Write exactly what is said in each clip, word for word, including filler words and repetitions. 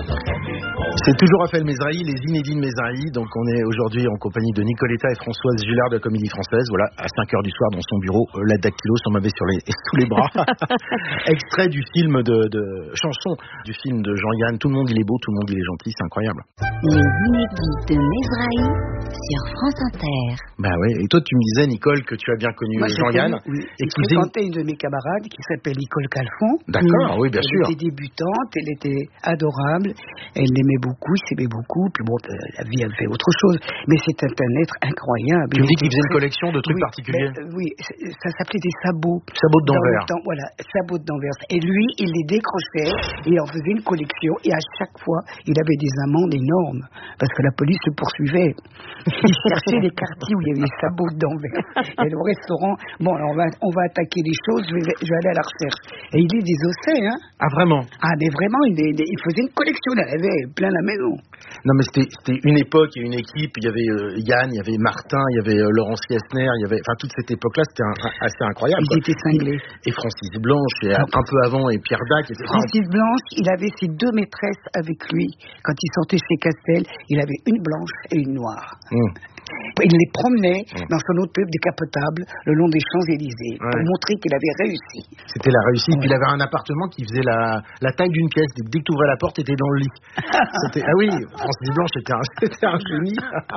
C'est toujours Raphaël Mézrahi, les inédits de Mézrahi. Donc on est aujourd'hui en compagnie de Nicoletta et Françoise Gillard de la Comédie Française. Voilà, à cinq heures du soir dans son bureau, euh, la dactylo s'en m'avait sur les, sous les bras. Extrait du film de, de chanson du film de Jean-Yann. Tout le monde il est beau, tout le monde il est gentil, c'est incroyable. Les inédits de Mézrahi sur France Inter. Bah ouais. Et toi tu me disais Nicole que tu as bien connu Moi, Jean-Yann. Connu, oui. Et qui qui fréquentait une de mes camarades qui s'appelle Nicole Calfon. D'accord, oui bien elle sûr. Elle était débutante, elle était adorable, elle l'aimait beaucoup, il s'aimait beaucoup. Puis bon, la vie elle fait autre chose, mais c'était un être incroyable. Tu me dis qu'il faisait une collection de trucs oui, particuliers. Ben, oui, ça s'appelait des sabots. Sabots d'Anvers. Voilà, sabots d'Anvers. Et lui, il les décrochait, il en faisait une collection, et à chaque fois, il avait des amendes énormes, parce que la police le poursuivait. Il cherchait les quartiers où il y avait des sabots d'Anvers. Et le restaurant, bon, alors on va, on va attaquer les choses, je vais, je vais aller à la recherche. Et il est désossé, hein. Ah vraiment? Ah, mais vraiment, il, est, il faisait une collection, il avait plein la maison. Non mais c'était, c'était une époque et une équipe, il y avait euh, Yann, il y avait Martin, il y avait euh, Laurence Kessner, il y avait, enfin toute cette époque-là, c'était un, un, assez incroyable. Il était cinglé. Et Francis Blanche, et un, un peu avant, et Pierre Dac. Et Francis Blanche, il avait ses deux maîtresses avec lui. Quand il sortait chez Castel, il avait une blanche et une noire. Mmh. Il les promenait mmh. dans son auto décapotable le long des Champs-Élysées ouais. pour montrer qu'il avait réussi. C'était la réussite. Ouais. Puis il avait un appartement qui faisait la, la taille d'une pièce. Dès que tu ouvrais la porte, tu étais dans le lit. C'était, ah oui, Francis Blanche, c'était un, c'était un génie.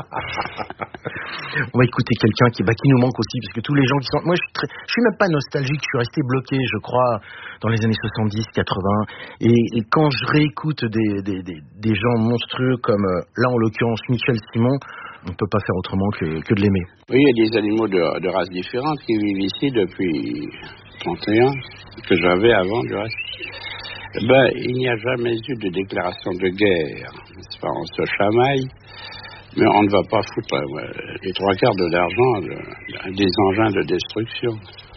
On va écouter quelqu'un qui, bah, qui nous manque aussi, parce que tous les gens qui sont... Moi, je suis, très, je suis même pas nostalgique. Je suis resté bloqué, je crois, dans les années soixante-dix, quatre-vingts. Et, et quand je réécoute des, des, des, des gens monstrueux comme, euh, là, en l'occurrence, Michel Simon, on ne peut pas faire autrement que, que de l'aimer. Oui, il y a des animaux de, de races différentes qui vivent ici depuis trente et un, que j'avais avant, du reste. Ben, il n'y a jamais eu de déclaration de guerre. C'est pas, on se chamaille, mais on ne va pas foutre euh, les trois quarts de l'argent de, des engins de destruction.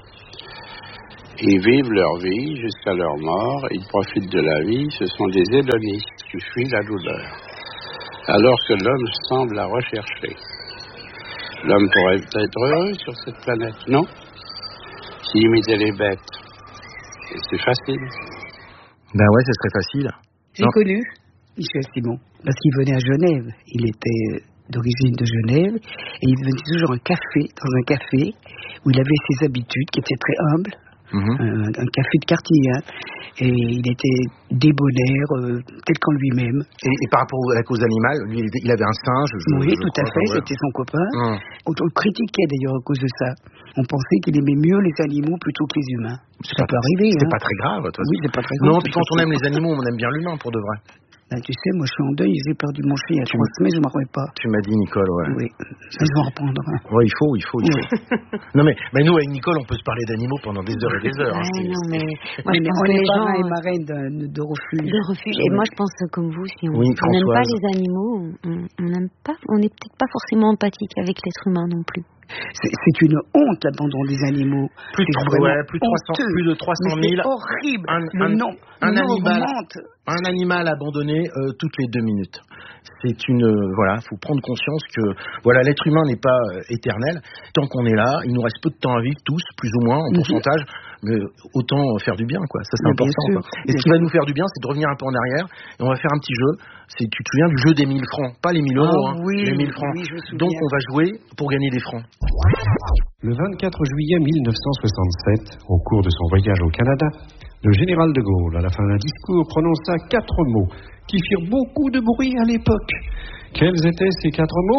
Ils vivent leur vie jusqu'à leur mort, ils profitent de la vie, ce sont des hédonistes qui fuient la douleur. Alors que l'homme semble la rechercher. L'homme pourrait être heureux sur cette planète, non? S'il imitait les bêtes. Et c'est facile. Ben ouais, ce serait facile. J'ai non. connu Michel Simon, parce qu'il venait à Genève. Il était d'origine de Genève, et il venait toujours un café, dans un café, où il avait ses habitudes, qui étaient très humbles. Mmh. Un, un café de quartier, hein. Et il était débonnaire, euh, tel qu'en lui-même. Et, et par rapport à la cause animale, lui, il avait un singe. Je, oui, je tout crois, à fait, ouais. C'était son copain. Mmh. On, on le critiquait d'ailleurs à cause de ça. On pensait qu'il aimait mieux les animaux plutôt que les humains. C'est ça pas, peut arriver. C'est hein. pas très grave, toi. Oui, c'est pas très grave. Non, puis quand on aime les animaux, on aime bien l'humain, pour de vrai. Ben, tu sais, moi je suis en deuil, j'ai perdu mon chien il y a trois semaines, je ne m'en remets pas. Tu m'as dit, Nicole, ouais. Oui, je vais en reprendre. Hein. Oui, il faut, il faut, il faut. Oui. Non, mais, mais nous, avec Nicole, on peut se parler d'animaux pendant des heures et des heures. Ouais, hein, non, mais moi, je pense on est gens... parrain et marraine de, de refuge. De refuge. Et moi, je pense comme vous, si on oui, n'aime pas les animaux, on n'aime pas, on n'est peut-être pas forcément empathique avec l'être humain non plus. C'est, c'est une honte l'abandon des animaux. Plus de, c'est ouais, plus de trois cents, plus de trois cent mille. C'est horrible. Un, le un, nom, un le animal, augmente. Un animal abandonné euh, toutes les deux minutes. C'est une euh, voilà, faut prendre conscience que voilà, l'être humain n'est pas euh, éternel. Tant qu'on est là, il nous reste peu de temps à vivre tous, plus ou moins en mm-hmm. pourcentage, mais autant faire du bien, quoi. Ça c'est mais important. Quoi. Et ce qui va nous faire du bien, c'est de revenir un peu en arrière et on va faire un petit jeu. C'est, tu te souviens du jeu des mille francs, pas les mille euros, ah, hein, oui, les mille francs. Oui, donc on va jouer pour gagner des francs. Le vingt-quatre juillet mille neuf cent soixante-sept, au cours de son voyage au Canada, le général de Gaulle, à la fin d'un discours, prononça quatre mots qui firent beaucoup de bruit à l'époque. Quels étaient ces quatre mots ?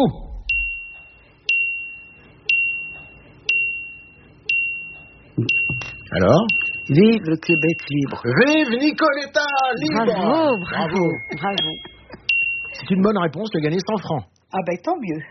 Alors ? Vive le Québec libre. Vive Nicoletta libre. Bravo, bravo, bravo. C'est une bonne réponse, tu as gagné cent francs. Ah ben tant mieux.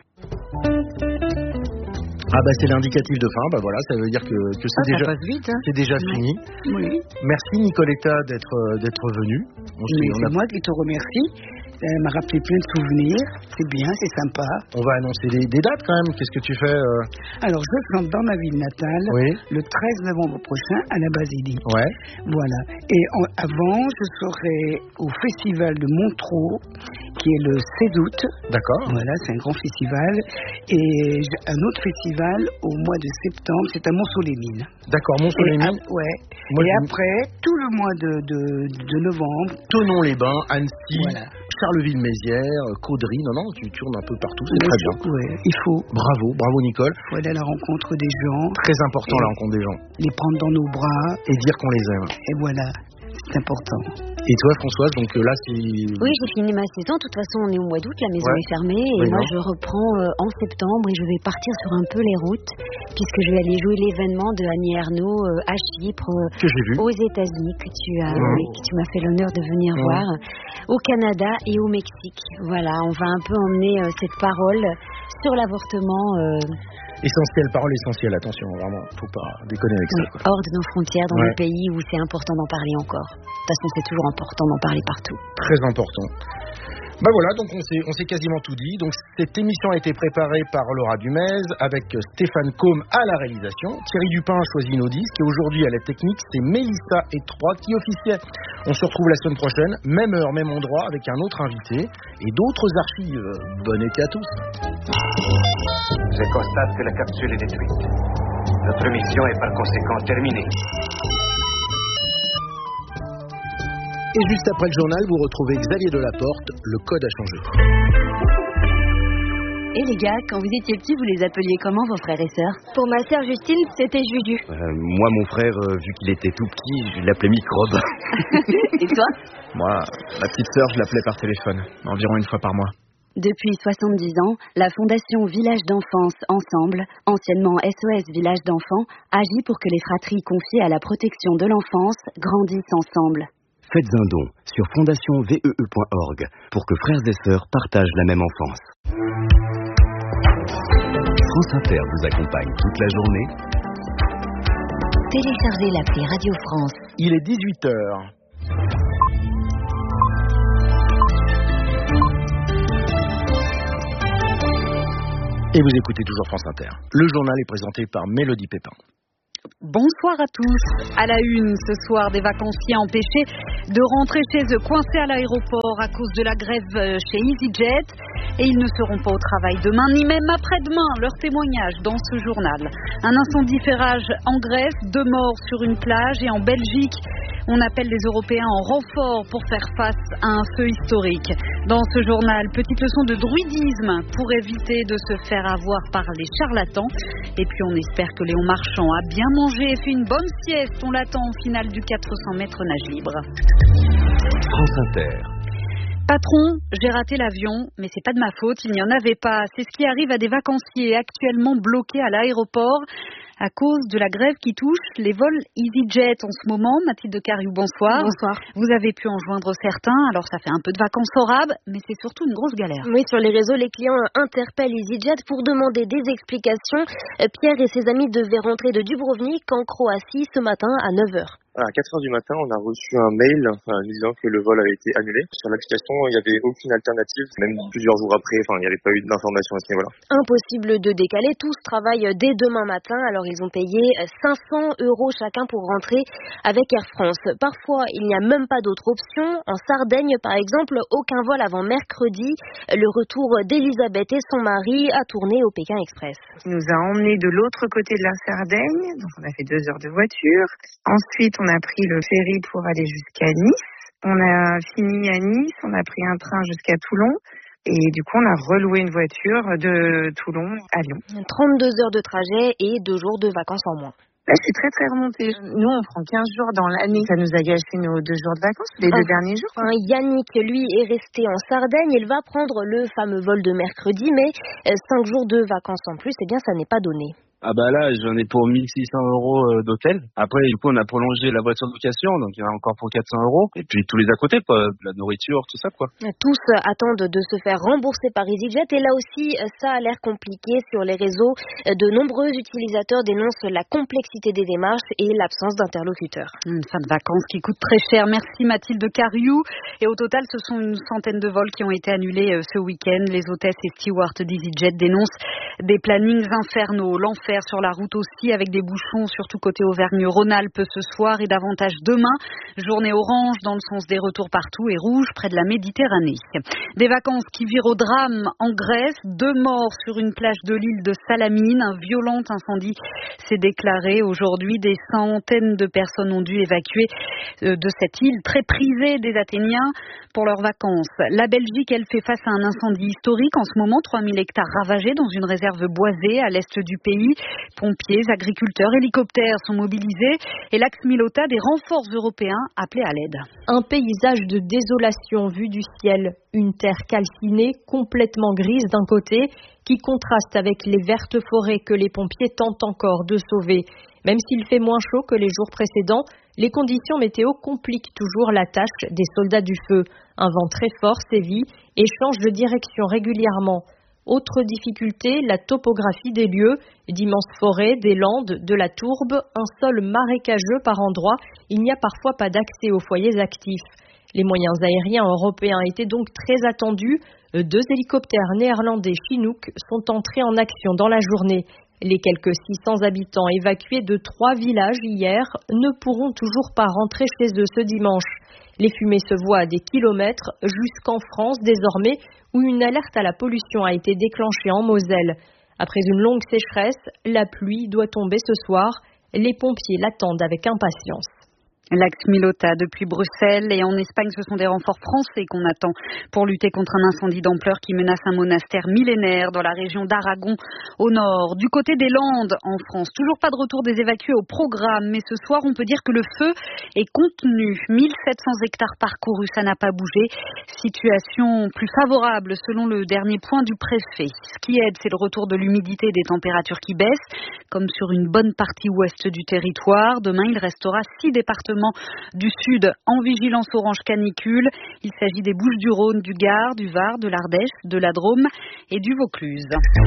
Ah bah c'est l'indicatif de fin, bah voilà, ça veut dire que, que c'est, ah, déjà, ça passe vite, hein. c'est déjà oui. fini. Oui. Merci Nicoletta d'être, d'être venue. On Mais c'est moi qui te remercie. Elle m'a rappelé plein de souvenirs. C'est bien, c'est sympa. On va annoncer des, des dates quand même. Qu'est-ce que tu fais euh... Alors, je chante dans ma ville natale oui. le treize novembre prochain à la Basilique. Ouais. Voilà. Et en, avant, je serai au festival de Montreux, qui est le seize août. D'accord. Voilà, c'est un grand festival. Et un autre festival au mois de septembre, c'est à Mont-sur-les-Mines. D'accord, Mont-sur-les-Mines. Ouais. Moi, et je... après, tout le mois de, de, de novembre. Thonon-les-Bains, Annecy, voilà. Charleville-Mézières, Caudry. Non, non, tu tournes un peu partout, c'est ouais, très bien. Ouais, il faut. Bravo, bravo Nicole. Il faut aller à la rencontre des gens. Très important la rencontre des gens. Les prendre dans nos bras. Et dire qu'on les aime. Et voilà. C'est important. Et toi, Françoise, donc là, c'est... Oui, j'ai fini ma saison. De toute façon, on est au mois d'août, la maison ouais. est fermée. Et oui, moi, non. je reprends euh, en septembre et je vais partir sur un peu les routes, puisque je vais aller jouer l'événement de Annie Ernaux euh, à Chypre, que j'ai vu. aux États-Unis, que tu as, mmh. oui, que tu m'as fait l'honneur de venir mmh. voir, au Canada et au Mexique. Voilà, on va un peu emmener euh, cette parole sur l'avortement. Euh, Essentiel, parole essentielle, attention, vraiment, faut pas déconner avec oui, ça. Quoi. Hors de nos frontières, dans ouais. des pays où c'est important d'en parler encore. De toute façon, c'est toujours important d'en parler partout. Très important. Bah voilà, donc on s'est, on s'est quasiment tout dit. Donc cette émission a été préparée par Laura Dumez avec Stéphane Combe à la réalisation. Thierry Dupin a choisi nos disques et aujourd'hui à la technique, c'est Mélissa et trois qui officiaient. On se retrouve la semaine prochaine, même heure, même endroit, avec un autre invité et d'autres archives. Bon été à tous. Je constate que la capsule est détruite. Notre mission est par conséquent terminée. Et juste après le journal, vous retrouvez Xavier Delaporte, le code a changé. Et les gars, quand vous étiez petits, vous les appeliez comment vos frères et sœurs? Pour ma sœur Justine, c'était Juju. Euh, moi, mon frère, euh, vu qu'il était tout petit, je l'appelais Microbe. Et toi? Moi, ma petite sœur, je l'appelais par téléphone, environ une fois par mois. Depuis soixante-dix ans, la Fondation Village d'Enfance Ensemble, anciennement S O S Village d'Enfants, agit pour que les fratries confiées à la protection de l'enfance grandissent ensemble. Faites un don sur fondation V E E point org pour que frères et sœurs partagent la même enfance. France Inter vous accompagne toute la journée. Téléchargez l'appli Radio France. Il est dix-huit heures. Et vous écoutez toujours France Inter. Le journal est présenté par Mélodie Pépin. Bonsoir à tous. À la une ce soir, des vacanciers empêchés de rentrer chez eux, coincés à l'aéroport à cause de la grève chez EasyJet. Et ils ne seront pas au travail demain, ni même après-demain. Leur témoignage dans ce journal. Un incendie fait rage en Grèce, deux morts sur une plage. Et en Belgique, on appelle les Européens en renfort pour faire face à un feu historique. Dans ce journal, petite leçon de druidisme pour éviter de se faire avoir par les charlatans. Et puis on espère que Léon Marchand a bien mangé et fait une bonne sieste. On l'attend en finale du quatre cents mètres nage libre. France Inter. Patron, j'ai raté l'avion, mais c'est pas de ma faute, il n'y en avait pas. C'est ce qui arrive à des vacanciers actuellement bloqués à l'aéroport à cause de la grève qui touche les vols EasyJet en ce moment. Mathilde Cariou, bonsoir. Bonsoir. Vous avez pu en joindre certains, alors ça fait un peu de vacances horables, mais c'est surtout une grosse galère. Oui, sur les réseaux, les clients interpellent EasyJet pour demander des explications. Pierre et ses amis devaient rentrer de Dubrovnik en Croatie ce matin à neuf heures. À quatre heures du matin, on a reçu un mail euh, nous disant que le vol avait été annulé. Sur l'application, il n'y avait aucune alternative. Même plusieurs jours après, enfin, il n'y avait pas eu d'informations à ce niveau-là. Impossible de décaler. Tous travaillent dès demain matin. Alors, ils ont payé cinq cents euros chacun pour rentrer avec Air France. Parfois, il n'y a même pas d'autre option. En Sardaigne, par exemple, aucun vol avant mercredi. Le retour d'Elisabeth et son mari a tourné au Pékin Express. Il nous a emmenés de l'autre côté de la Sardaigne. Donc, on a fait deux heures de voiture. Ensuite, on On a pris le ferry pour aller jusqu'à Nice. On a fini à Nice, on a pris un train jusqu'à Toulon. Et du coup, on a reloué une voiture de Toulon à Lyon. trente-deux heures de trajet et deux jours de vacances en moins. Là, c'est très très remonté. Nous, on prend quinze jours dans l'année. Ça nous a gâché nos deux jours de vacances, les ah. deux derniers jours. Hein, Yannick, lui, est resté en Sardaigne. Il va prendre le fameux vol de mercredi, mais cinq jours de vacances en plus, eh bien, ça n'est pas donné. Ah bah là, j'en ai pour mille six cents euros d'hôtel. Après, du coup, on a prolongé la voiture de location, donc il y en a encore pour quatre cents euros. Et puis tous les à côté, quoi, la nourriture, tout ça, quoi. Tous attendent de se faire rembourser par EasyJet. Et là aussi, ça a l'air compliqué sur les réseaux. De nombreux utilisateurs dénoncent la complexité des démarches et l'absence d'interlocuteurs. Une fin de vacances qui coûte très cher. Merci Mathilde Cariou. Et au total, ce sont une centaine de vols qui ont été annulés ce week-end. Les hôtesses et stewards d'EasyJet dénoncent des plannings infernaux. L'enfer sur la route aussi, avec des bouchons, surtout côté Auvergne-Rhône-Alpes ce soir et davantage demain. Journée orange dans le sens des retours partout et rouge près de la Méditerranée. Des vacances qui virent au drame en Grèce. Deux morts sur une plage de l'île de Salamine. Un violent incendie s'est déclaré aujourd'hui. Des centaines de personnes ont dû évacuer de cette île très prisée des Athéniens pour leurs vacances. La Belgique, elle, fait face à un incendie historique. En ce moment, trois mille hectares ravagés dans une réserve boisée à l'est du pays. Pompiers, agriculteurs, hélicoptères sont mobilisés et l'axe Milota des renforts européens appelés à l'aide. Un paysage de désolation vu du ciel, une terre calcinée, complètement grise d'un côté, qui contraste avec les vertes forêts que les pompiers tentent encore de sauver. Même s'il fait moins chaud que les jours précédents, les conditions météo compliquent toujours la tâche des soldats du feu. Un vent très fort sévit et change de direction régulièrement. Autre difficulté, la topographie des lieux, d'immenses forêts, des landes, de la tourbe, un sol marécageux par endroits, il n'y a parfois pas d'accès aux foyers actifs. Les moyens aériens européens étaient donc très attendus. Deux hélicoptères néerlandais Chinook sont entrés en action dans la journée. Les quelques six cents habitants évacués de trois villages hier ne pourront toujours pas rentrer chez eux ce dimanche. Les fumées se voient à des kilomètres jusqu'en France désormais, où une alerte à la pollution a été déclenchée en Moselle. Après une longue sécheresse, la pluie doit tomber ce soir. Les pompiers l'attendent avec impatience. L'axe Milota depuis Bruxelles et en Espagne, ce sont des renforts français qu'on attend pour lutter contre un incendie d'ampleur qui menace un monastère millénaire dans la région d'Aragon au nord. Du côté des Landes en France, toujours pas de retour des évacués au programme, mais ce soir on peut dire que le feu est contenu. mille sept cents hectares parcourus, ça n'a pas bougé. Situation plus favorable selon le dernier point du préfet. Ce qui aide, c'est le retour de l'humidité et des températures qui baissent, comme sur une bonne partie ouest du territoire. Demain, il restera six départements du sud en vigilance orange canicule. Il s'agit des Bouches-du-Rhône, du Gard, du Var, de l'Ardèche, de la Drôme et du Vaucluse.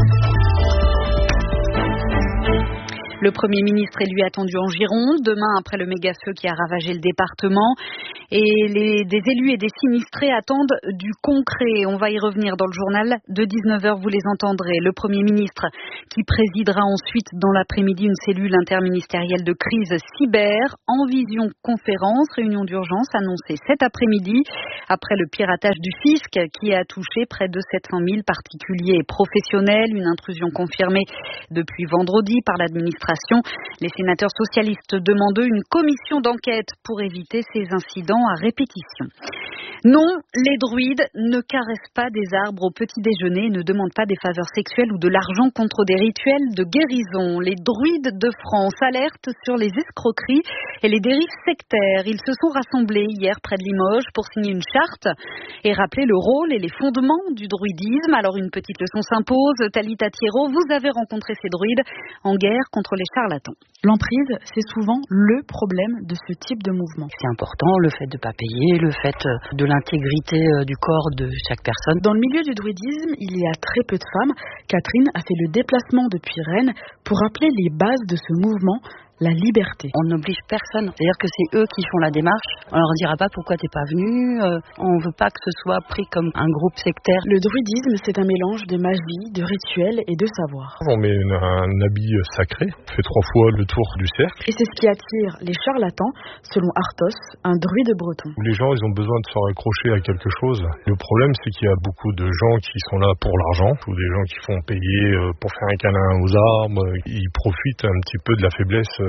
Le Premier ministre est lui attendu en Gironde, demain après le méga-feu qui a ravagé le département. Et les, des élus et des sinistrés attendent du concret. On va y revenir dans le journal de dix-neuf heures, vous les entendrez. Le Premier ministre qui présidera ensuite dans l'après-midi une cellule interministérielle de crise cyber en visioconférence. Réunion d'urgence annoncée cet après-midi après le piratage du fisc qui a touché près de sept cent mille particuliers et professionnels. Une intrusion confirmée depuis vendredi par l'administration. Les sénateurs socialistes demandent une commission d'enquête pour éviter ces incidents à répétition. Non, les druides ne caressent pas des arbres au petit déjeuner et ne demandent pas des faveurs sexuelles ou de l'argent contre des rituels de guérison. Les druides de France alertent sur les escroqueries et les dérives sectaires. Ils se sont rassemblés hier près de Limoges pour signer une charte et rappeler le rôle et les fondements du druidisme. Alors une petite leçon s'impose. Talita Thierot, vous avez rencontré ces druides en guerre contre les charlatans. L'emprise, c'est souvent le problème de ce type de mouvement. C'est important, le fait de ne pas payer, le fait de l'intégrité du corps de chaque personne. Dans le milieu du druidisme, il y a très peu de femmes. Catherine a fait le déplacement depuis Rennes pour rappeler les bases de ce mouvement, la liberté. On n'oblige personne, c'est-à-dire que c'est eux qui font la démarche. On leur dira pas pourquoi t'es pas venu, euh, on veut pas que ce soit pris comme un groupe sectaire. Le druidisme, c'est un mélange de magie, de rituels et de savoir. On met une, un habit sacré, on fait trois fois le tour du cercle. Et c'est ce qui attire les charlatans, selon Arthos, un druide breton. Les gens, ils ont besoin de se raccrocher à quelque chose. Le problème, c'est qu'il y a beaucoup de gens qui sont là pour l'argent, ou des gens qui font payer pour faire un câlin aux arbres. Ils profitent un petit peu de la faiblesse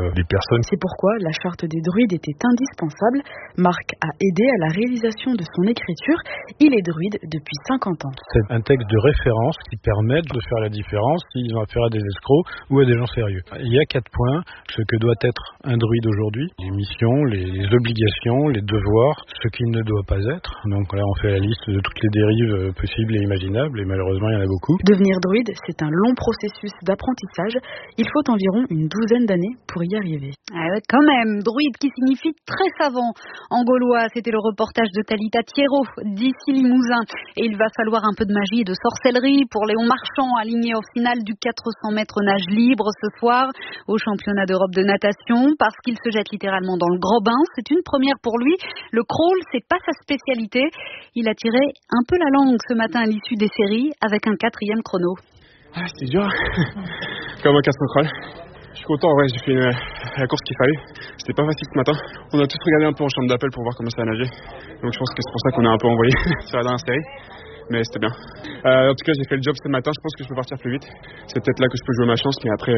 euh, les personnes. C'est pourquoi la charte des druides était indispensable. Marc a aidé à la réalisation de son écriture. Il est druide depuis cinquante ans. C'est un texte de référence qui permet de faire la différence s'ils ont affaire à des escrocs ou à des gens sérieux. Il y a quatre points. Ce que doit être un druide aujourd'hui, les missions, les, les obligations, les devoirs, ce qu'il ne doit pas être. Donc là, on fait la liste de toutes les dérives possibles et imaginables, et malheureusement, il y en a beaucoup. Devenir druide, c'est un long processus d'apprentissage. Il faut environ une douzaine d'années pour y arriver. Ah ouais, quand même, druide qui signifie très savant. En gaulois, c'était le reportage de Talita Thiero, d'ici Limousin. Et il va falloir un peu de magie et de sorcellerie pour Léon Marchand, aligné au final du quatre cents mètres nage libre ce soir au championnat d'Europe de natation, parce qu'il se jette littéralement dans le gros bain. C'est une première pour lui. Le crawl, c'est pas sa spécialité. Il a tiré un peu la langue ce matin à l'issue des séries avec un quatrième chrono. Ah, c'était dur. Comme un quatre cents crawl. Je suis content, ouais, j'ai fait une, la course qu'il fallait. C'était pas facile ce matin. On a tous regardé un peu en chambre d'appel pour voir comment ça a nagé. Donc je pense que c'est pour ça qu'on a un peu envoyé sur la dernière série. Mais c'était bien. Euh, en tout cas, j'ai fait le job ce matin. Je pense que je peux partir plus vite. C'est peut-être là que je peux jouer ma chance. Mais après,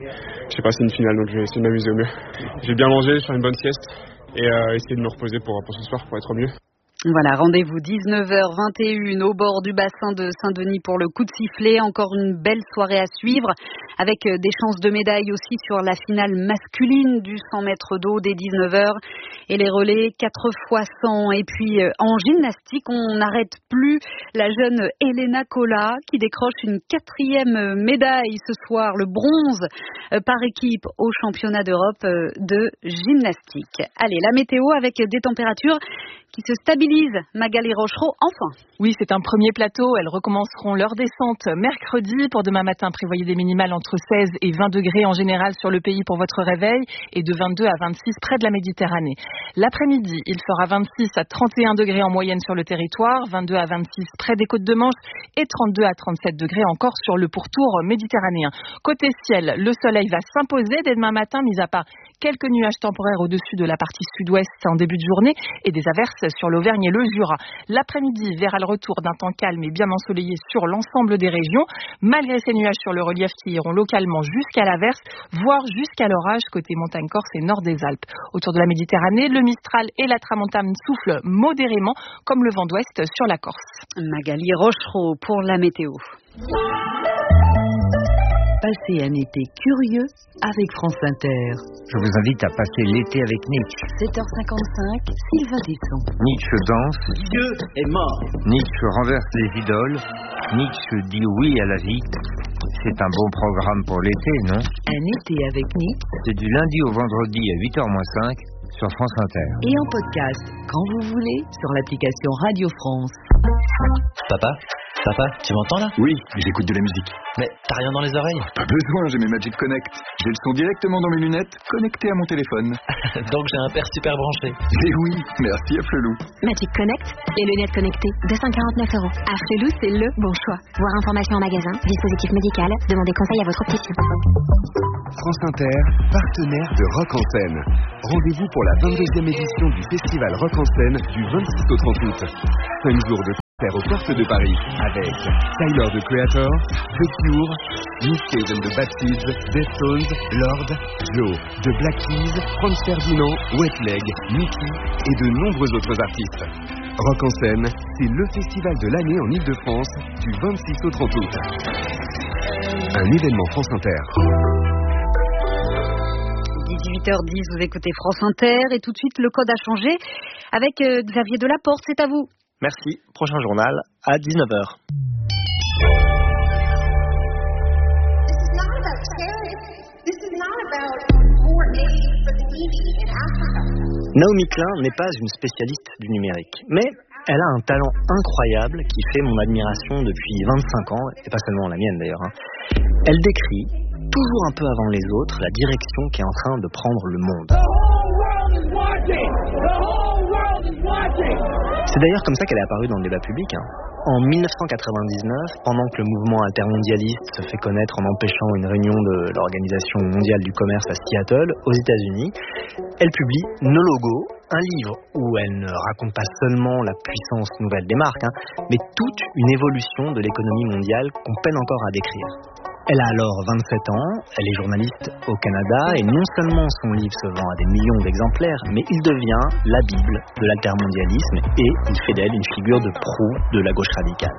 je sais pas, c'est une finale. Donc je vais essayer de m'amuser au mieux. J'ai bien mangé, faire une bonne sieste. Et euh, essayer de me reposer pour, pour ce soir, pour être au mieux. Voilà, rendez-vous dix-neuf heures vingt et une au bord du bassin de Saint-Denis pour le coup de sifflet. Encore une belle soirée à suivre avec des chances de médaille aussi sur la finale masculine du cent mètres d'eau dès dix-neuf heures. Et les relais quatre fois cent. Et puis en gymnastique, on n'arrête plus la jeune Elena Cola qui décroche une quatrième médaille ce soir, le bronze par équipe au championnat d'Europe de gymnastique. Allez, la météo avec des températures qui se stabilisent. Magali Rochereau, enfin. Oui, c'est un premier plateau. Elles recommenceront leur descente mercredi. Pour demain matin, prévoyez des minimales entre seize et vingt degrés en général sur le pays pour votre réveil et de vingt-deux à vingt-six près de la Méditerranée. L'après-midi, il fera vingt-six à trente et un degrés en moyenne sur le territoire, vingt-deux à vingt-six près des côtes de Manche et trente-deux à trente-sept degrés encore sur le pourtour méditerranéen. Côté ciel, le soleil va s'imposer dès demain matin, mis à part quelques nuages temporaires au-dessus de la partie sud-ouest en début de journée et des averses sur l'Auvergne et le Jura. L'après-midi verra le retour d'un temps calme et bien ensoleillé sur l'ensemble des régions, malgré ces nuages sur le relief qui iront localement jusqu'à l'averse, voire jusqu'à l'orage côté montagne corse et nord des Alpes. Autour de la Méditerranée, le Mistral et la Tramontane soufflent modérément, comme le vent d'ouest sur la Corse. Magali Rochereau pour la météo. Passez un été curieux avec France Inter. Je vous invite à passer l'été avec Nietzsche. sept heures cinquante-cinq, Sylvain Tesson. Nietzsche danse. Dieu est mort. Nietzsche renverse les idoles. Nietzsche dit oui à la vie. C'est un bon programme pour l'été, non? Un été avec Nietzsche. C'est du lundi au vendredi à huit heures moins cinq sur France Inter. Et en podcast, quand vous voulez, sur l'application Radio France. Papa? Papa, tu m'entends là? Oui, j'écoute de la musique. Mais t'as rien dans les oreilles? Pas besoin, j'ai mes Magic Connect. J'ai le son directement dans mes lunettes, connecté à mon téléphone. Donc j'ai un père super branché. Eh oui, merci à Flelou. Magic Connect, les lunettes connectées, deux cent quarante-neuf euros. À Flelou, c'est le bon choix. Voir information en magasin, dispositif médical, demandez conseil à votre opticien. France Inter, partenaire de Rock en scène. Rendez-vous pour la vingt-deuxième édition du festival Rock en scène du vingt-six au trente août. cinq jours de aux portes de Paris avec Tyler the Creator, The Cure, Nick Cave and the Bad Seeds, Deftones, Lord, Joe, The Black Keys, Franz Ferdinand, Wet Leg, Mickey et de nombreux autres artistes. Rock en scène, c'est le festival de l'année en Ile-de-France du vingt-six au trente août. Un événement France Inter. dix-huit heures dix, vous écoutez France Inter et tout de suite le code a changé avec euh, Xavier Delaporte, c'est à vous. Merci. Prochain journal à dix-neuf heures. Naomi Klein n'est pas une spécialiste du numérique, mais elle a un talent incroyable qui fait mon admiration depuis vingt-cinq ans, et pas seulement la mienne d'ailleurs. Hein. Elle décrit, toujours un peu avant les autres, la direction qui est en train de prendre le monde. C'est d'ailleurs comme ça qu'elle est apparue dans le débat public. Hein. En dix-neuf cent quatre-vingt-dix-neuf, pendant que le mouvement altermondialiste se fait connaître en empêchant une réunion de l'Organisation mondiale du commerce à Seattle, aux États-Unis, elle publie Nos logos, un livre où elle ne raconte pas seulement la puissance nouvelle des marques, hein, mais toute une évolution de l'économie mondiale qu'on peine encore à décrire. Elle a alors vingt-sept ans, elle est journaliste au Canada et non seulement son livre se vend à des millions d'exemplaires, mais il devient la Bible de l'altermondialisme et il fait d'elle une figure de proue de la gauche radicale.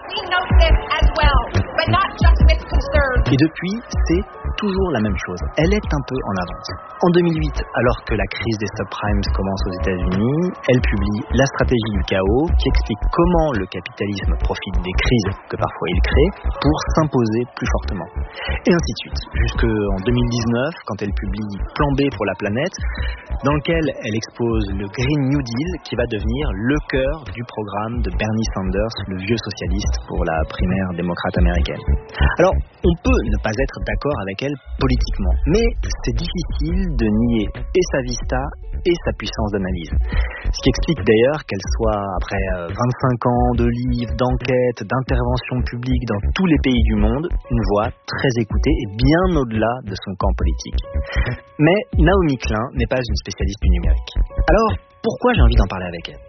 Et depuis, c'est toujours la même chose. Elle est un peu en avance. En deux mille huit, alors que la crise des subprimes commence aux États-Unis, elle publie La stratégie du chaos, qui explique comment le capitalisme profite des crises que parfois il crée pour s'imposer plus fortement. Et ainsi de suite. Jusqu'en deux mille dix-neuf, quand elle publie Plan B pour la planète, dans lequel elle expose le Green New Deal, qui va devenir le cœur du programme de Bernie Sanders, le vieux socialiste pour la primaire démocrate américaine. Alors, on peut ne pas être d'accord avec elle politiquement, mais c'est difficile de nier et sa vista et sa puissance d'analyse. Ce qui explique d'ailleurs qu'elle soit, après vingt-cinq ans de livres, d'enquêtes, d'interventions publiques dans tous les pays du monde, une voix très écoutée et bien au-delà de son camp politique. Mais Naomi Klein n'est pas une spécialiste du numérique. Alors, pourquoi j'ai envie d'en parler avec elle ?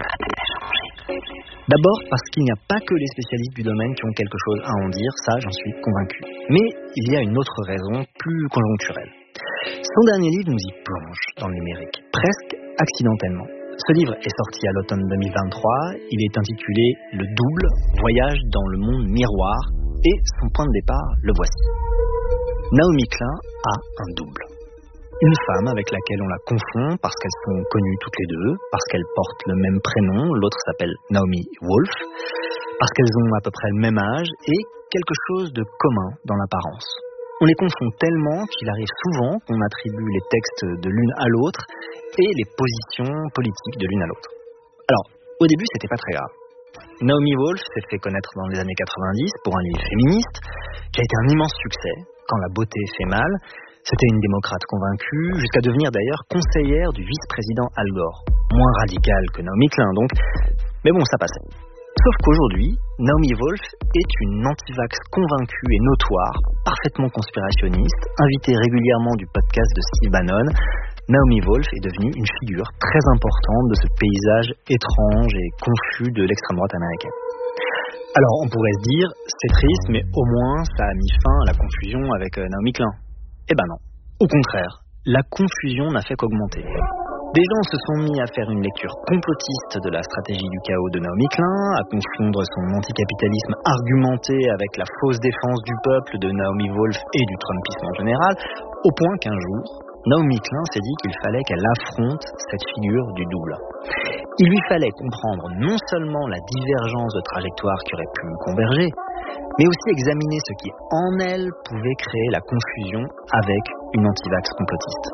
D'abord parce qu'il n'y a pas que les spécialistes du domaine qui ont quelque chose à en dire, ça j'en suis convaincu. Mais il y a une autre raison, plus conjoncturelle. Son dernier livre nous y plonge dans le numérique, presque accidentellement. Ce livre est sorti à l'automne deux mille vingt-trois, il est intitulé Le Double, voyage dans le monde miroir, et son point de départ, le voici. Naomi Klein a un double. Une femme avec laquelle on la confond parce qu'elles sont connues toutes les deux, parce qu'elles portent le même prénom, l'autre s'appelle Naomi Wolf, parce qu'elles ont à peu près le même âge et quelque chose de commun dans l'apparence. On les confond tellement qu'il arrive souvent qu'on attribue les textes de l'une à l'autre et les positions politiques de l'une à l'autre. Alors, au début, c'était pas très grave. Naomi Wolf s'est fait connaître dans les années quatre-vingt-dix pour un livre féministe qui a été un immense succès, Quand la beauté fait mal. C'était une démocrate convaincue, jusqu'à devenir d'ailleurs conseillère du vice-président Al Gore. Moins radicale que Naomi Klein donc, mais bon, ça passait. Sauf qu'aujourd'hui, Naomi Wolf est une anti-vax convaincue et notoire, parfaitement conspirationniste, invitée régulièrement du podcast de Steve Bannon. Naomi Wolf est devenue une figure très importante de ce paysage étrange et confus de l'extrême droite américaine. Alors, on pourrait se dire, c'est triste, mais au moins, ça a mis fin à la confusion avec Naomi Klein. Eh ben non. Au contraire, la confusion n'a fait qu'augmenter. Des gens se sont mis à faire une lecture complotiste de la stratégie du chaos de Naomi Klein, à confondre son anticapitalisme argumenté avec la fausse défense du peuple de Naomi Wolf et du Trumpisme en général, au point qu'un jour, Naomi Klein s'est dit qu'il fallait qu'elle affronte cette figure du double. Il lui fallait comprendre non seulement la divergence de trajectoire qui aurait pu converger, mais aussi examiner ce qui, en elle, pouvait créer la confusion avec une antivax complotiste.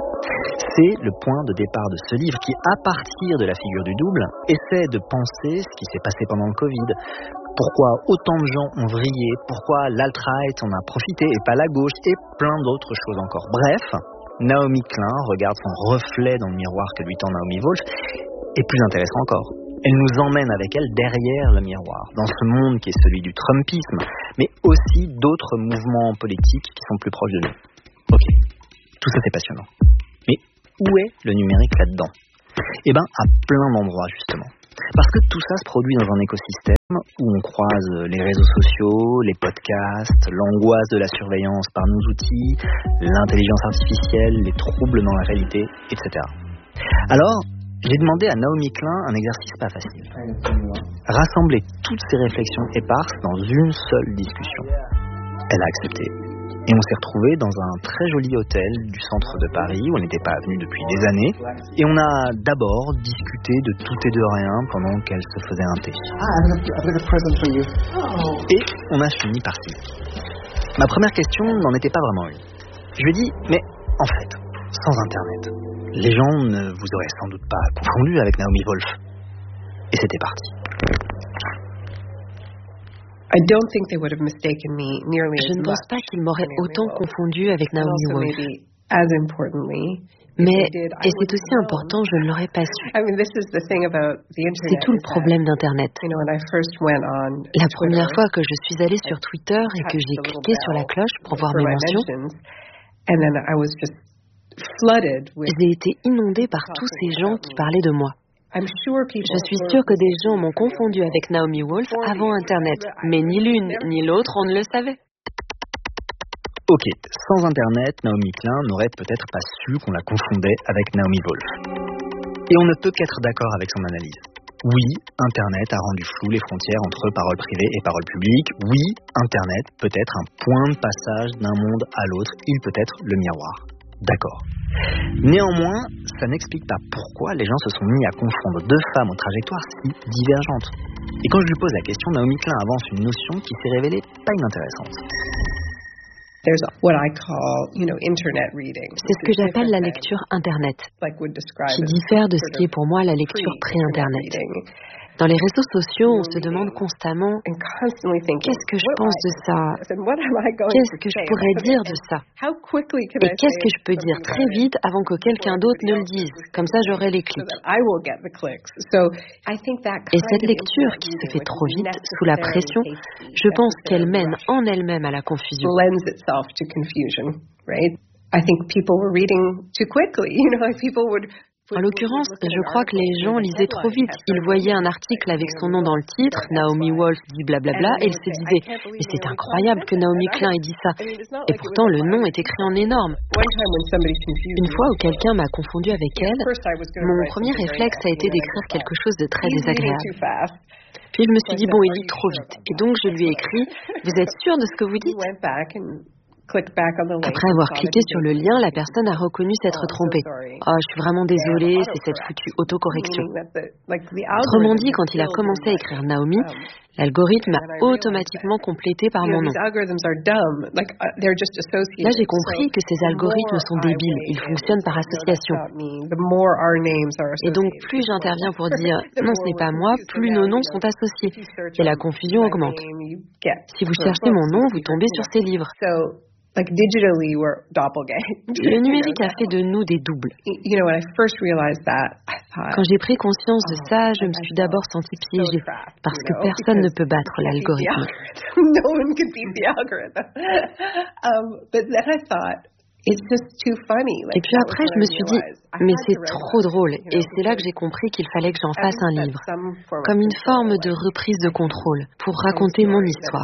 C'est le point de départ de ce livre qui, à partir de la figure du double, essaie de penser ce qui s'est passé pendant le Covid. Pourquoi autant de gens ont vrillé, pourquoi l'alt-right en a profité et pas la gauche, et plein d'autres choses encore. Bref, Naomi Klein regarde son reflet dans le miroir que lui tend Naomi Wolf, et plus intéressant encore, elle nous emmène avec elle derrière le miroir, dans ce monde qui est celui du Trumpisme, mais aussi d'autres mouvements politiques qui sont plus proches de nous. Ok, tout ça c'est passionnant. Mais où est le numérique là-dedans ? Eh bien, à plein d'endroits justement. Parce que tout ça se produit dans un écosystème où on croise les réseaux sociaux, les podcasts, l'angoisse de la surveillance par nos outils, l'intelligence artificielle, les troubles dans la réalité, et cetera. Alors, j'ai demandé à Naomi Klein un exercice pas facile. Rassembler toutes ces réflexions éparses dans une seule discussion. Elle a accepté. Et on s'est retrouvés dans un très joli hôtel du centre de Paris où on n'était pas venu depuis des années. Et on a d'abord discuté de tout et de rien pendant qu'elle se faisait un thé. Et on a fini par ci. Ma première question n'en était pas vraiment une. Je lui ai dit, mais en fait, sans Internet, les gens ne vous auraient sans doute pas confondu avec Naomi Wolf. Et c'était parti. Je ne pense pas qu'ils m'auraient autant confondu avec Naomi Wolf. Mais, et c'est aussi important, je ne l'aurais pas su. C'est tout le problème d'Internet. La première fois que je suis allée sur Twitter et que j'ai cliqué sur la cloche pour voir mes mentions, j'ai été inondée par tous ces gens qui parlaient de moi. Je suis sûre que des gens m'ont confondu avec Naomi Wolf avant Internet, mais ni l'une ni l'autre, on ne le savait. Ok, sans Internet, Naomi Klein n'aurait peut-être pas su qu'on la confondait avec Naomi Wolf. Et on ne peut qu'être d'accord avec son analyse. Oui, Internet a rendu flou les frontières entre parole privée et parole publique. Oui, Internet peut être un point de passage d'un monde à l'autre. Il peut être le miroir. D'accord. Néanmoins, ça n'explique pas pourquoi les gens se sont mis à confondre deux femmes aux trajectoires si divergentes. Et quand je lui pose la question, Naomi Klein avance une notion qui s'est révélée pas inintéressante. C'est ce que j'appelle la lecture Internet, qui diffère de ce qui est pour moi la lecture pré-Internet. Dans les réseaux sociaux, on se demande constamment « Qu'est-ce que je pense de ça ? Qu'est-ce que je pourrais dire de ça ? Et qu'est-ce que je peux dire très vite avant que quelqu'un d'autre ne le dise ? Comme ça, j'aurai les clics. » Et cette lecture qui se fait trop vite, sous la pression, je pense qu'elle mène en elle-même à la confusion. En l'occurrence, je crois que les gens lisaient trop vite. Ils voyaient un article avec son nom dans le titre, Naomi Wolf dit blablabla, et ils se disaient « Mais c'est incroyable que Naomi Klein ait dit ça !» Et pourtant, le nom est écrit en énorme. Une fois où quelqu'un m'a confondu avec elle, mon premier réflexe a été d'écrire quelque chose de très désagréable. Puis je me suis dit « Bon, il lit trop vite ». Et donc je lui ai écrit « Vous êtes sûr de ce que vous dites ?» Après avoir cliqué sur le lien, la personne a reconnu s'être trompée. « Oh, je suis vraiment désolée, c'est cette foutue autocorrection. » Autrement dit, quand il a commencé à écrire Naomi, l'algorithme a automatiquement complété par mon nom. Là, j'ai compris que ces algorithmes sont débiles, ils fonctionnent par association. Et donc, plus j'interviens pour dire « Non, ce n'est pas moi », plus nos noms sont associés. Et la confusion augmente. Si vous cherchez mon nom, vous tombez sur ces livres. Le numérique a fait de nous des doubles. Quand j'ai pris conscience de ça, je me suis d'abord sentie piégée, parce que personne ne peut battre l'algorithme. Et puis après, je me suis dit, mais c'est trop drôle. Et c'est là que j'ai compris qu'il fallait que j'en fasse un livre, comme une forme de reprise de contrôle, pour raconter mon histoire.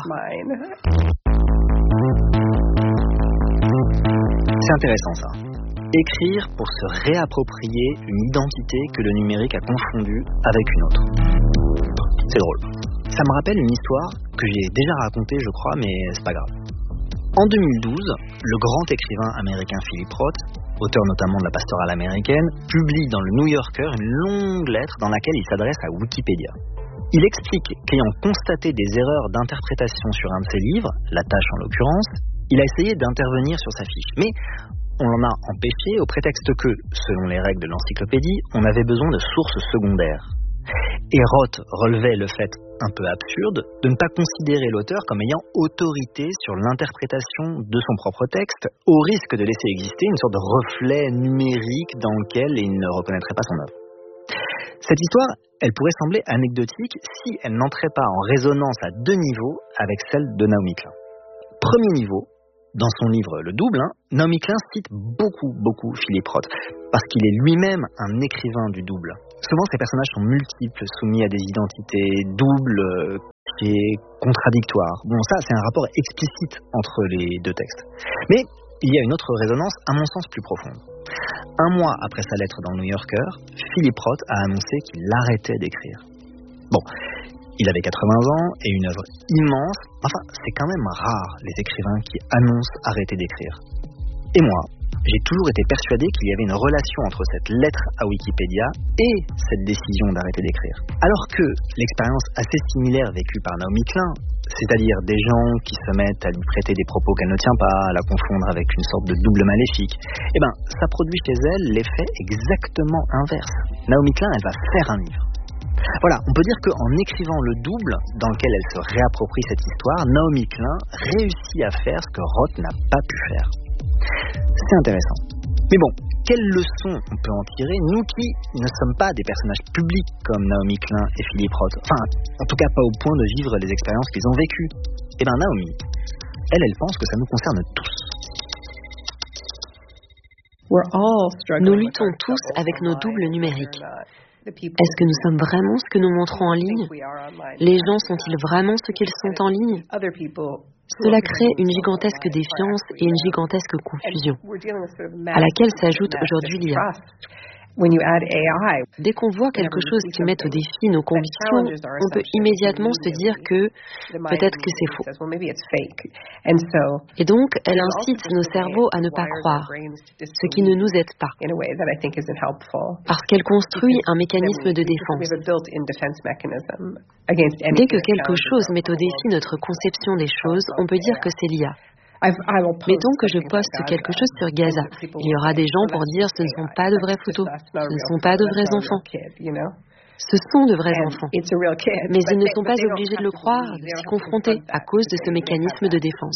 C'est intéressant ça. Écrire pour se réapproprier une identité que le numérique a confondue avec une autre. C'est drôle. Ça me rappelle une histoire que j'ai déjà racontée, je crois, mais c'est pas grave. En deux mille douze, le grand écrivain américain Philip Roth, auteur notamment de la pastorale américaine, publie dans le New Yorker une longue lettre dans laquelle il s'adresse à Wikipédia. Il explique qu'ayant constaté des erreurs d'interprétation sur un de ses livres, La Tâche en l'occurrence, il a essayé d'intervenir sur sa fiche, mais on l'en a empêché au prétexte que, selon les règles de l'encyclopédie, on avait besoin de sources secondaires. Et Roth relevait le fait un peu absurde de ne pas considérer l'auteur comme ayant autorité sur l'interprétation de son propre texte, au risque de laisser exister une sorte de reflet numérique dans lequel il ne reconnaîtrait pas son œuvre. Cette histoire, elle pourrait sembler anecdotique si elle n'entrait pas en résonance à deux niveaux avec celle de Naomi Klein. Premier niveau, dans son livre Le Double, hein, Naomi Klein cite beaucoup, beaucoup Philip Roth, parce qu'il est lui-même un écrivain du double. Souvent, ces personnages sont multiples, soumis à des identités doubles, et contradictoires. Bon, ça, c'est un rapport explicite entre les deux textes. Mais il y a une autre résonance, à mon sens, plus profonde. Un mois après sa lettre dans le New Yorker, Philip Roth a annoncé qu'il arrêtait d'écrire. Bon, il avait quatre-vingts ans et une œuvre immense. Enfin, c'est quand même rare, les écrivains qui annoncent arrêter d'écrire. Et moi, j'ai toujours été persuadé qu'il y avait une relation entre cette lettre à Wikipédia et cette décision d'arrêter d'écrire. Alors que l'expérience assez similaire vécue par Naomi Klein, c'est-à-dire des gens qui se mettent à lui prêter des propos qu'elle ne tient pas, à la confondre avec une sorte de double maléfique, eh ben, ça produit chez elle l'effet exactement inverse. Naomi Klein, elle va faire un livre. Voilà, on peut dire qu'en écrivant Le Double, dans lequel elle se réapproprie cette histoire, Naomi Klein réussit à faire ce que Roth n'a pas pu faire. C'est intéressant. Mais bon, quelle leçon on peut en tirer, nous qui ne sommes pas des personnages publics comme Naomi Klein et Philip Roth, enfin, en tout cas pas au point de vivre les expériences qu'ils ont vécues. Eh bien Naomi, elle, elle pense que ça nous concerne tous. Nous luttons tous avec nos doubles numériques. Est-ce que nous sommes vraiment ce que nous montrons en ligne ? Les gens sont-ils vraiment ce qu'ils sont en ligne ? Cela crée une gigantesque défiance et une gigantesque confusion, à laquelle s'ajoute aujourd'hui l'I A. Dès qu'on voit quelque chose qui met au défi nos convictions, on peut immédiatement se dire que peut-être que c'est faux. Et donc, elle incite nos cerveaux à ne pas croire, ce qui ne nous aide pas, parce qu'elle construit un mécanisme de défense. Dès que quelque chose met au défi notre conception des choses, on peut dire que c'est l'I A. Mettons que je poste quelque chose sur Gaza. Il y aura des gens pour dire ce ne sont pas de vraies photos, ce ne sont pas de vrais enfants. Ce sont de vrais enfants, mais ils ne sont pas obligés de le croire, de s'y confronter à cause de ce mécanisme de défense.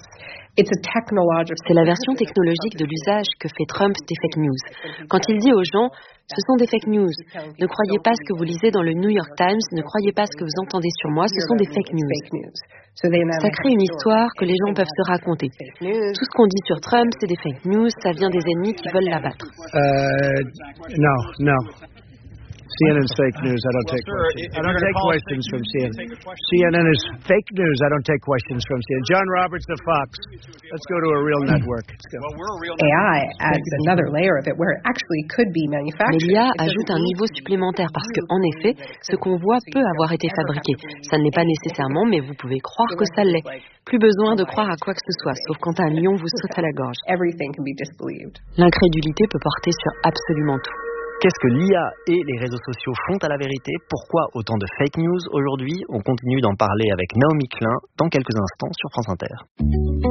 C'est la version technologique de l'usage que fait Trump des fake news. Quand il dit aux gens « ce sont des fake news, ne croyez pas ce que vous lisez dans le New York Times, ne croyez pas ce que vous entendez sur moi, ce sont des fake news ». Ça crée une histoire que les gens peuvent se raconter. Tout ce qu'on dit sur Trump, c'est des fake news, ça vient des ennemis qui veulent l'abattre. Uh, no, no. C N N's fake news. I don't take questions. I don't take questions from C N N. C N N is fake news. I don't take questions from C N N. John Roberts of Fox. Let's go to a real network. A I adds another layer of it where it actually could be manufactured. Mais l'I A ajoute un niveau supplémentaire parce que, en effet, ce qu'on voit peut avoir été fabriqué. Ça ne l'est pas nécessairement, mais vous pouvez croire que ça l'est. Plus besoin de croire à quoi que ce soit, sauf quand un lion vous saute à la gorge. L'incrédulité peut porter sur absolument tout. Qu'est-ce que l'I A et les réseaux sociaux font à la vérité? Pourquoi autant de fake news aujourd'hui? On continue d'en parler avec Naomi Klein dans quelques instants sur France Inter.